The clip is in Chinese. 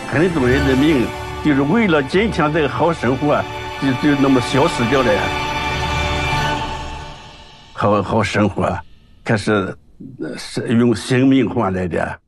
很多人的命就是为了今天这个好生活，就那么消失掉了。好生活，可是用性命换来的。